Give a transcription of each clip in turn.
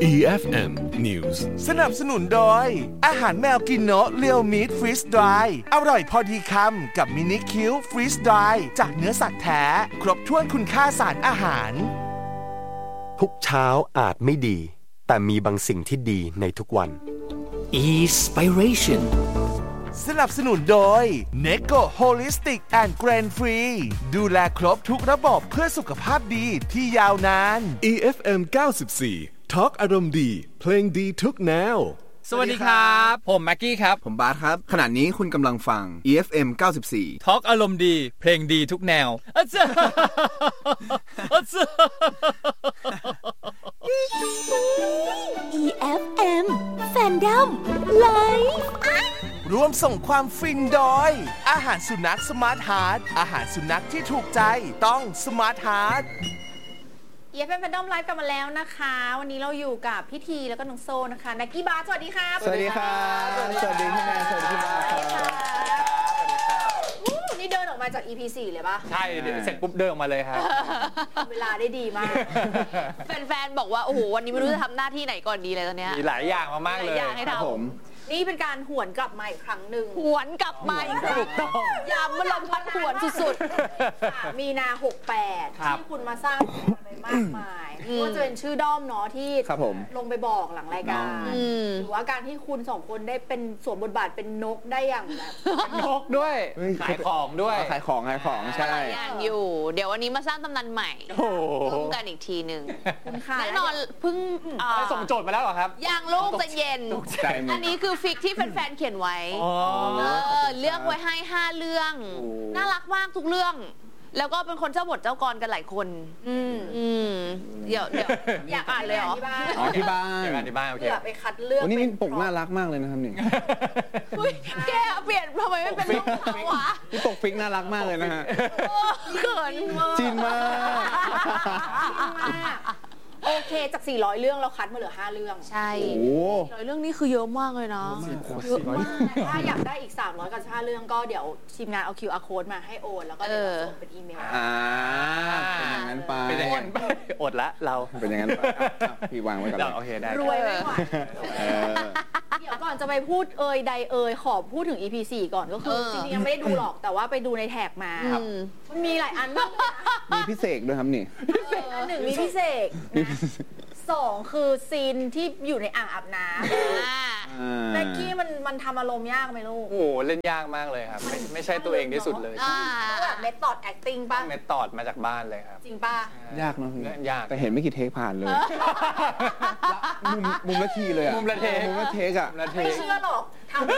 EFM News สนับสนุนโดยอาหารแมวกินโนะเรียวมีทฟรีสดรายอร่อยพอดีคำกับมินิคิวฟรีสดรายจากเนื้อสัตว์แท้ครบถ้วนคุณค่าสารอาหารทุกเช้าอาจไม่ดีแต่มีบางสิ่งที่ดีในทุกวัน Inspiration สนับสนุนโดย Neko Holistic and Grain Free ดูแลครบทุกระบบเพื่อสุขภาพดีที่ยาวนาน EFM 94 Talk อารมณ์ดีเพลงดีทุกแนวสวัสดีครับผมแม็กกี้ครับผมบาสครับขณะนี้คุณกำลังฟัง EFM 94 ทอล์กอารมณ์ดีเพลงดีทุกแนว EFM Fandom Live ร่วมส่งความฟินโดยอาหารสุนัขสมาร์ทฮาร์ทอาหารสุนัขที่ถูกใจต้องสมาร์ทฮาร์ท EFM Fandom Live กลับมาแล้วนะคะวันนี้เราอยู่กับพี่ทีแล้วก็น้องโซนะคะนักกี้บาสสวัสดีครับสวัสดีครับสวัสดีพี่แม่สวัสดีพี่บาสครับนี่เดินออกมาจาก EP 4เลยปะใช่เสร็จปุ๊บเดินออกมาเลยครับเวลาได้ดีมากแฟนๆบอกว่าโอ้โหวันนี้ไม่รู้จะทำหน้าที่ไหนก่อนดีเลยตอนเนี้ยมีหลายอย่างมากๆเลยครับผมนี่เป็นการหวนกลับมาอีกครั้งหนึ่งหวนกลับมาอีกถูกต้องยามมาลมพัดหวนสุดๆมีนา68ที่คุณมาสร้างอะไรมากมายก็จะเป็นชื่อด้อมเนาะที่ลงไปบอกหลังรายการหรือว่าการที่คุณ2คนได้เป็นสวมบทบาทเป็นนกได้อย่างแบบนกด้วยขายของด้วยขายของใช่อย่างอยู่เดี๋ยววันนี้มาสร้างตำนานใหม่ร่วมกันอีกทีนึงแน่นอนเพิ่งส่งโจทย์มาแล้วเหรอครับยังลูกจะเย็นอันนี้คือฟิกที่แฟนๆเขียนไว้เลือกไว้ให้5เรื่องน่ารักมากทุกเรื่องแล้วก็เป็นคนเจ้าบทเจ้ากรกันหลายคนเดี๋ยวอยากอ่านเลยเหรอที่บ้านโอเคไปคัดเลือกวันนี้ปกน่ารักมากเลยนะครับนี่แกเปลี่ยนทำไมไม่เป็นลูกเขาวะนี่ปกฟิกน่ารักมากเลยนะฮะเขินจีนมากโอเคจาก400เรื่องเราคัดมาเหลือ5เรื่องใช่ 400เรื่องนี่คือเยอะมากเลยนะเยอะมากถ้าอยากได้อีก300กับ5เรื่องก็เดี๋ยวทีมงานเอา QR code มาให้โอนแล้วก็เดี๋ยวส่งเป็นอีเมลเป็นอย่างนั้นไปอดละเราเป็นอย่างนั้นไปพี่วางไว้ก่อนโอเคได้รวยไม่ไหวเดี๋ยวก่อนจะไปพูดใดขอพูดถึง EP 4ก่อนก็คือจริงๆยังไม่ได้ดูหรอกแต่ว่าไปดูในแท็กมามันมีหลายอันมากมีพิเศษด้วยครับนี่อันหนึ่งมีพิเศษ2คือซีนที่อยู่ในอ่างอาบน้ำแม็กกี้มันทำอารมณ์ยากไหมลูกโอ้เล่นยากมากเลยครับไม่ใช่ตัวเองที่สุดเลยแบบเมธอดแอคติ้งป่ะเมธอดมาจากบ้านเลยครับจริงป่ะยากเนาะยากแต่เห็นไม่กี่เทคผ่านเลยมุมละทีเลยอะมุมละเทคอะไม่เชื่อหรอกทำ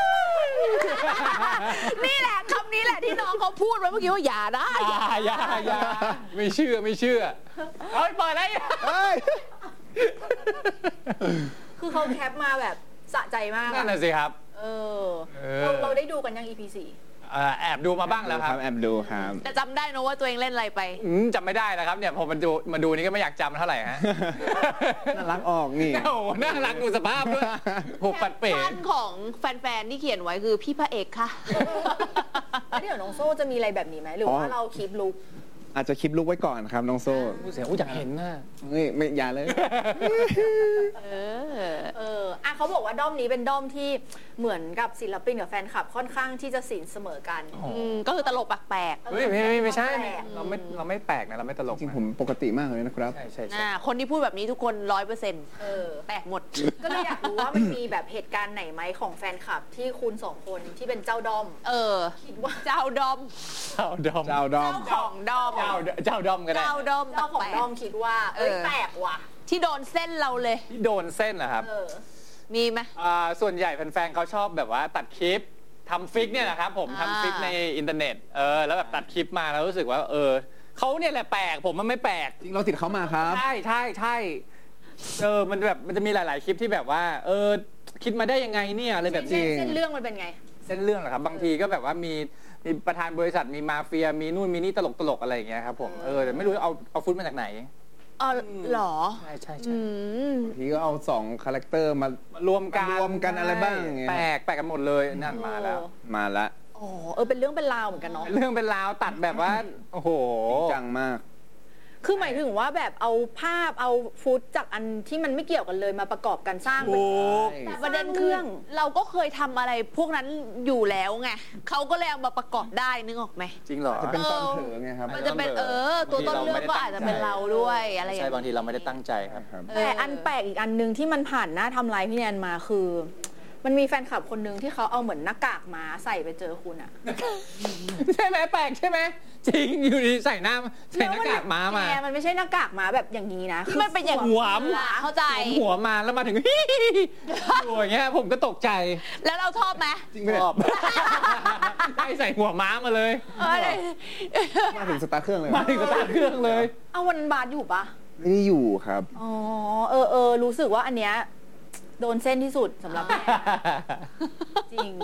นี่แหละคำนี้แหละที่น้องเขาพูดไว้เมื่อกี้ว่าอย่านะอย่าไม่เชื่อเฮ้ยเปิดอะไรคือเขาแคปมาแบบสะใจมากนั่นน่ะสิครับเราได้ดูกันยัง EP 4 แอบดูมาบ้างแล้วครับแอบดูครับแต่จำได้นะว่าตัวเองเล่นอะไรไปจำไม่ได้นะครับเนี่ยพอมาดูนี่ก็ไม่อยากจำเท่าไหร่ฮะน่ารักออกนี่โอ้น่ารักดูสภาพด้วยผูกปัดเป๋ของแฟนๆที่เขียนไว้คือพี่พระเอกค่ะเดี๋ยวน้องโซ่จะมีอะไรแบบนี้ไหมหรือว่าเราคีปลุคอาจจะคลิปลุกไว้ก่อนครับน้องโซ่เสียงอยากเห็นน่ะไม่อย่าเลยเขาบอกว่าด้อมนี้เป็นด้อมที่เหมือนกับศิลปินกับแฟนคลับค่อนข้างที่จะสินเสมอกันก็คือตลกแปลกไม่ใช่เราไม่แปลกนะเราไม่ตลกจริงผมปกติมากเลยนะครับใช่คนที่พูดแบบนี้ทุกคน 100%แปลกหมดก็เลยอยากรู้ว่ามันมีแบบเหตุการณ์ไหนไหมของแฟนคลับที่คุณ2คนที่เป็นเจ้าด้อมคิดว่าเจ้าด้อมของด้อมเจ้าของด้อมเจ้าด้อมก็ได้เจ้าด้อมของด้อมคิดว่าแปลกว่ะที่โดนเส้นเราเลยที่โดนเส้นเหรอครับมีไหมส่วนใหญ่แฟนๆเขาชอบแบบว่าตัดคลิปทำฟิกเนี่ยนะครับผมทำฟิกในอินเทอร์เน็ตแล้วแบบตัดคลิปมาแล้วรู้สึกว่าเขาเนี่ยแหละแปลกผมมันไม่แปลกจริงเราติดเขามาครับใช่มันแบบมันจะมีหลายๆคลิปที่แบบว่าคิดมาได้ยังไงเนี่ยอะไรแบบเส้นเรื่องมันเป็นไงเส้นเรื่องเหรอครับบางทีก็แบบว่ามีประธานบริษัทมีมาเฟียมีนู่นมีนี่ตลกอะไรอย่างเงี้ยครับผมแต่ไม่รู้เอาฟุตมาจากไหนหรอใช่ทีก็เอา2คาแรคเตอร์มารวมกันอะไรบ้างอย่างเงี้ยแปลกกันหมดเลยนั่นมาแล้วเป็นเรื่องเป็นราวเหมือนกันเนาะเรื่องเป็นราวตัดแบบว่าโอ้โหจังมากคือหมายถึงว่าแบบเอาภาพเอาฟุตจากอันที่มันไม่เกี่ยวกันเลยมาประกอบกันสร้างเป็นแต่ประเด็นคือเราก็เคยทำอะไรพวกนั้นอยู่แล้วไงเขาก็เลยเอามาประกอบได้นึกออกไหมจริงเหรอจะเป็นตอนเผลอไงครับมันจะเป็นตัวต้นเรื่องก็อาจจะเป็นเราด้วยอะไรอย่างใช่เงี้ยบางทีเราไม่ได้ตั้งใจครับแต่อันแปลกอีกอันนึงที่มันผ่านหน้าทำลายพี่แนนมาคือ มันมีแฟนคลับคนนึงที่เขาเอาเหมือนหน้ากากม้าใส่ไปเจอคุณอะใช่ไหมแปลกใช่ไหมจริงอยู่ดีใส่หน้ากากม้ามาแกมันไม่ใช่หน้ากากม้าแบบอย่างนี้นะที่มันเป็นอย่างหัวเข้าใจหัวมาแล้วมาถึง อยู่อย่างเงี้ยผมก็ตกใจแล้วเราชอบไหมจริงไหมเนี่ยชอบได้ใส่หัวม้ามาเลยมาถึงสตาร์ทเครื่องเลยมาถึงสตาร์ทเครื่องเลยเอาวันนั้นบาสอยู่ปะไม่ได้อยู่ครับอ๋อรู้สึกว่าอันเนี้ยโดนเส้นที่สุดสำหรับแม่จริง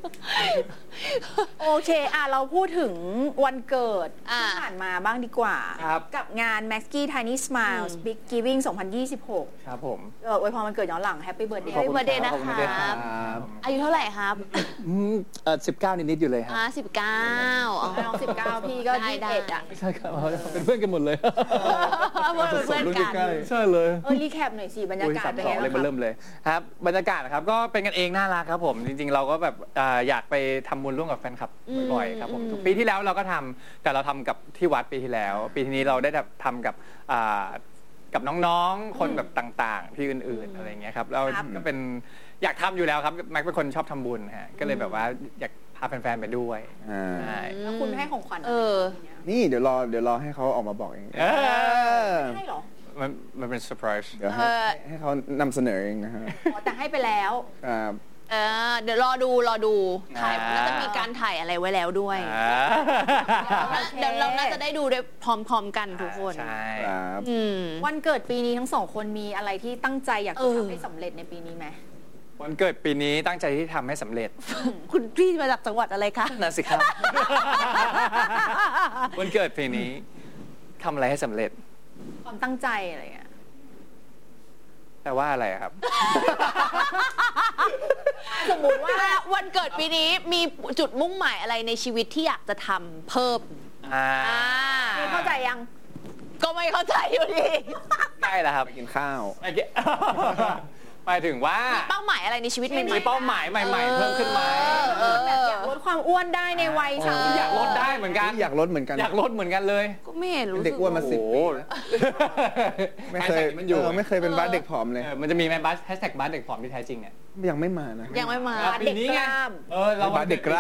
โอเคเราพูดถึงวันเกิดที่ผ่านมาบ้างดีกว่าครับกับงาน Maxi Tiny Smiles Big Giving 2026 ครับผมอวยพรวันเกิดย้อนหลัง Happy Birthday แฮปปี้เบิร์ธเดย์นะขอบคุณคครัรับบอายุเท่าไหร่ครับ 19 นิดๆอยู่เลยครับ 19 น้อง19 พี่ก็ได้ 21อ่ะใช่ครับเป็นเพื่อนกันหมดเลยเพื่อนกันใช่เลยรีแคปหน่อยสิบรรยากาศเป็นไงเลยบ้างมาครัเริ่บมเลยครับบรรยากาศนะครับก็เป็นกันเองน่ารักครับผมจริงๆเราก็แบบอยากไปทำบุญร่วมกับแฟนคลับบ่อยๆครับผมทุกปีที่แล้วเราก็ทำแต่เราทำกับที่วัดปีที่แล้ว ปีที่นี้เราได้ทำกับน้องๆคนแบบต่างๆที่อื่นๆอะไรเงี้ยครับเราก็เป็นอยากทำอยู่แล้วครับแม็กเป็นคนชอบทำบุญฮะก็เลยแบบว่าอยากพาแฟนๆไปด้วยใช่แล้วคุณให้ของขวัญนี่เดี๋ยวรอให้เขาออกมาบอกเองให้เหรอมันเป็นเซอร์ไพรส์เดี๋ยวให้เขานำเสนอเองนะฮะแต่ให้ไปแล้วเดี๋ยวรอดูถ่ายน่าจะมีการถ่ายอะไรไว้แล้วด้วย เดี๋ยวเราน่าจะได้ดูด้วยพร้อมๆกันทุกคนใช่ครับวันเกิดปีนี้ทั้งสองคนมีอะไรที่ตั้งใจอยากจะทำให้สำเร็จในปีนี้ไหมวันเกิดปีนี้ตั้งใจที่ทำให้สำเร็จคุณพี่มาจากจังหวัดอะไรคะนั่นสิครับ วันเกิดปีนี้ทำอะไรให้สำเร็จความตั้งใจอะไรเงี้ยแต่ว่าอะไรครับสมมติว่าวันเกิดปีนี้มีจุดมุ่งหมายอะไรในชีวิตที่อยากจะทำเพิ่มเข้าใจยังก็ไม่เข้าใจอยู่ดีใกล้แล้วครับกินข้าวหมายถึงว่าเป้าหมายอะไรในชีวิตใหม่มีเป้าหมายใหม่ ๆ เพิ่มขึ้นไหมแบบอยากลดความอ้วนได้ในวัยสามอยากลดได้เหมือนกันอยากลดเหมือนกันอยากลดเหมือนกันเลยก็ไม่เห็นรู้เด็สึกกอ้วนมาโอ้ 10 โหปีแล้วไม่เคยมันอยู่ไม่เคยเป็นบ้านเด็กผอมเลยมันจะมีไหมบัสแฮชแท็กบัสเด็กผอมที่แท้จริงเนี่ยยังไม่มานะยังไม่มาเด็กกล้ามเราบัสเด็กกล้า